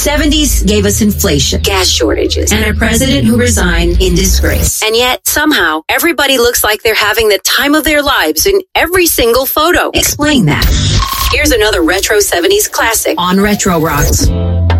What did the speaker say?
70s gave us inflation, gas shortages, and a president who resigned in disgrace. And yet, somehow, everybody looks like they're having the time of their lives in every single photo. Explain that. Here's another retro 70s classic on Retro Rocks.